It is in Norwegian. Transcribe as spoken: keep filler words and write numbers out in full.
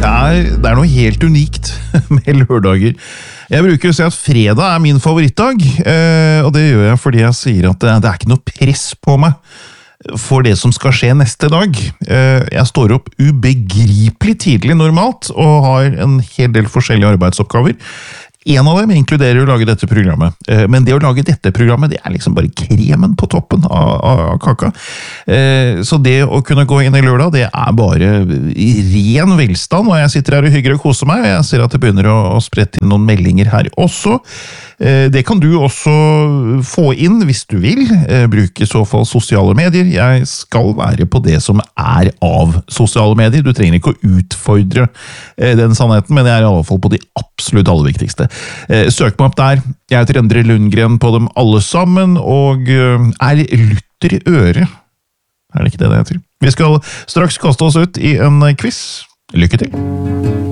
er, det er noe helt unikt med lørdager. Jeg bruker å si at fredag er min favorittdag, og det gjør jeg fordi jeg sier at det er ikke noe press på meg for det som skal skje neste dag. Jeg står opp ubegripelig tidlig normalt, og har en hel del forskjellige arbeidsoppgaver. En av dem inkluderer å lage dette programmet, men det å lage dette programmet, det er liksom bare kremen på toppen av, av kaka. Så det å kunne gå inn i lørdag, det er bare i ren velstand, og jeg sitter her og hygger og koser meg, og jeg ser at det begynner å, å sprette inn noen meldinger her også. Det kan du også få inn hvis du vil, bruk i så fall sosiale medier. Jeg skal være på det som er av sosiale medier, du trenger ikke å utfordre den sannheten, men jeg er i alle fall på de absolutt aller viktigste. Søk meg opp der, jeg heter Endre Lundgren på dem alle sammen, og er lytter i øret. Er det ikke det det heter? Vi skal straks kaste oss ut i en quiz. Lykke til!